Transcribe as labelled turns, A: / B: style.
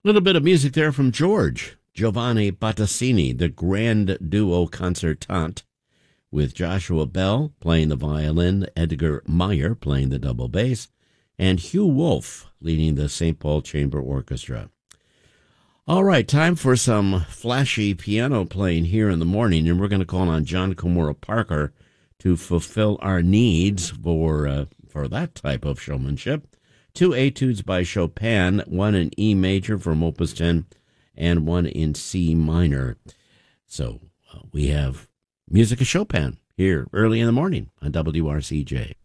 A: A little bit of music there from Giovanni Battassini, the Grand Duo Concertante, with Joshua Bell playing the violin, Edgar Meyer playing the double bass, and Hugh Wolf leading the St. Paul Chamber Orchestra. All right, time for some flashy piano playing here in the morning, and we're going to call on John Komura Parker to fulfill our needs for that type of showmanship. 2 etudes by Chopin, one in E major from Opus 10, and one in C minor. So we have music of Chopin here early in the morning on WRCJ.